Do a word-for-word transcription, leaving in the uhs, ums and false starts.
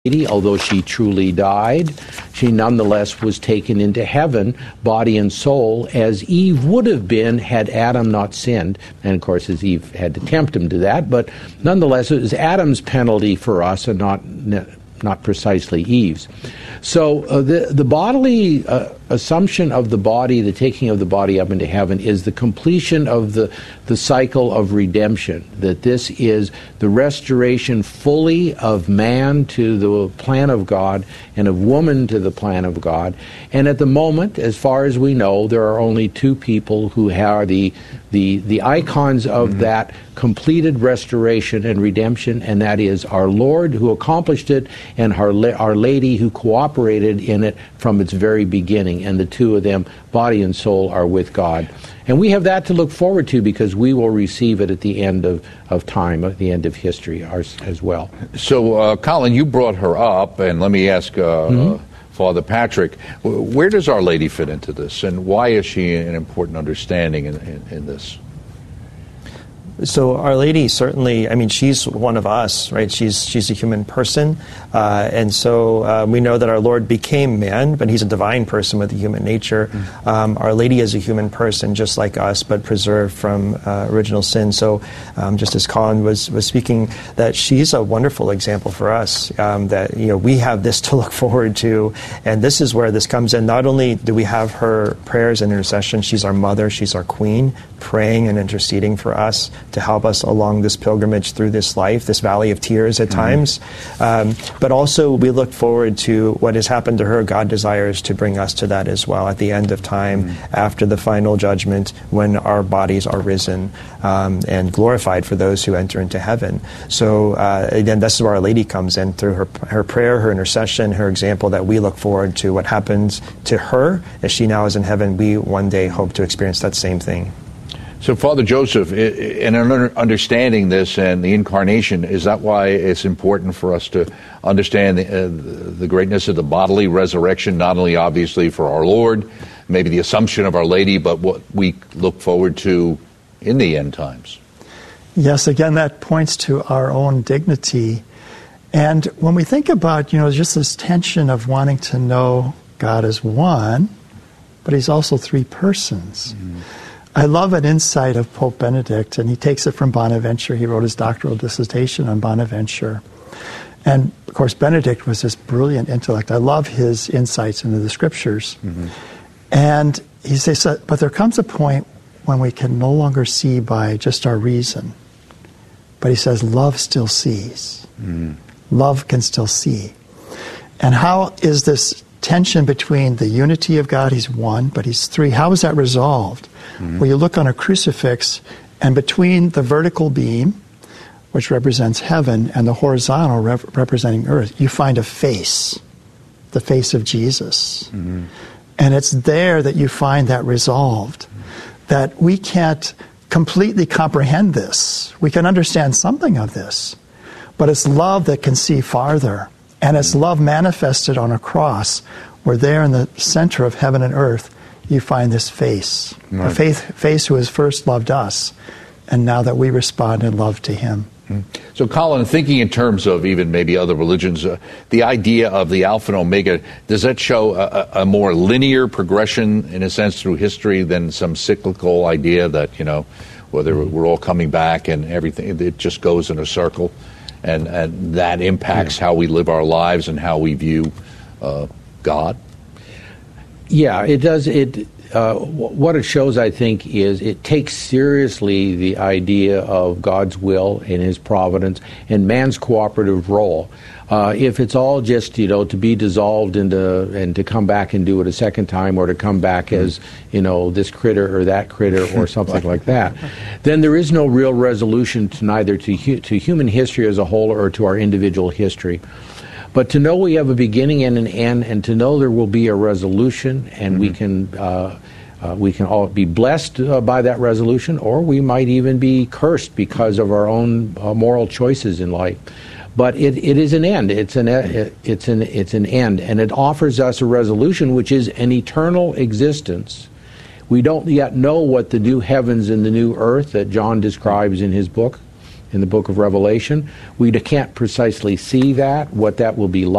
Although she truly died, she nonetheless was taken into heaven, body and soul, as Eve would have been had Adam not sinned. And of course, as Eve had to tempt him to that, but nonetheless, it was Adam's penalty for us and not not precisely Eve's. So uh, the, the bodily uh, assumption of the body, the taking of the body up into heaven, is the completion of the, the cycle of redemption, that this is the restoration fully of man to the plan of God and of woman to the plan of God. And at the moment, as far as we know, there are only two people who are the, the, the icons of mm-hmm. that completed restoration and redemption, and that is our Lord, who accomplished it, and our, our Lady, who cooperated in it from its very beginning. And the two of them, body and soul, are with God. And we have that to look forward to, because we will receive it at the end of, of time, at the end of history ours, as well. So, uh, Colin, you brought her up, and let me ask uh, mm-hmm. uh, Father Patrick, where does Our Lady fit into this, and why is she an important understanding in, in, in this? So Our Lady certainly, I mean, she's one of us, right? She's she's a human person. Uh, and so uh, we know that our Lord became man, but he's a divine person with a human nature. Mm. Um, Our Lady is a human person just like us, but preserved from uh, original sin. So um, just as Colin was, was speaking, that she's a wonderful example for us, um, that, you know, we have this to look forward to. And this is where this comes in. Not only do we have her prayers and intercession, she's our mother, she's our queen, praying and interceding for us to help us along this pilgrimage through this life, this valley of tears at mm-hmm. times. Um, but also we look forward to what has happened to her. God desires to bring us to that as well at the end of time, mm-hmm. after the final judgment, when our bodies are risen um, and glorified for those who enter into heaven. So uh, again, this is where Our Lady comes in through her, her prayer, her intercession, her example, that we look forward to what happens to her as she now is in heaven. We one day hope to experience that same thing. So, Father Joseph, in understanding this and the incarnation, is that why it's important for us to understand the, uh, the greatness of the bodily resurrection, not only obviously for our Lord, maybe the Assumption of Our Lady, but what we look forward to in the end times? Yes, again, that points to our own dignity. And when we think about, you know, just this tension of wanting to know God as one, but he's also three persons. Mm-hmm. I love an insight of Pope Benedict, and he takes it from Bonaventure. He wrote his doctoral dissertation on Bonaventure. And, of course, Benedict was this brilliant intellect. I love his insights into the Scriptures. Mm-hmm. And he says, but there comes a point when we can no longer see by just our reason. But he says, love still sees. Mm-hmm. Love can still see. And how is this tension between the unity of God, he's one, but he's three, how is that resolved? Mm-hmm. Well, you look on a crucifix, and between the vertical beam, which represents heaven, and the horizontal rep- representing earth, you find a face, the face of Jesus. Mm-hmm. And it's there that you find that resolved, mm-hmm. that we can't completely comprehend this. We can understand something of this, but it's love that can see farther. And it's love manifested on a cross, where there in the center of heaven and earth, you find this face, right. a faith, face who has first loved us, and now that we respond in love to him. So, Colin, thinking in terms of even maybe other religions, uh, the idea of the Alpha and Omega, does that show a, a more linear progression, in a sense, through history than some cyclical idea that, you know, whether we're all coming back and everything, it just goes in a circle? And, and that impacts yeah. how we live our lives and how we view uh, God? Yeah, it does. It uh, what it shows, I think, is it takes seriously the idea of God's will and his providence and man's cooperative role. Uh, if it's all just, you know, to be dissolved into and to come back and do it a second time, or to come back mm-hmm. as, you know, this critter or that critter or something like that, then there is no real resolution to neither to hu- to human history as a whole or to our individual history. But to know we have a beginning and an end, and to know there will be a resolution, and mm-hmm. we can uh, uh, we can all be blessed uh, by that resolution, or we might even be cursed because of our own uh, moral choices in life. But it, it is an end. It's an it's an it's an end, and it offers us a resolution, which is an eternal existence. We don't yet know what the new heavens and the new earth that John describes in his book, in the book of Revelation. We can't precisely see that, what that will be like.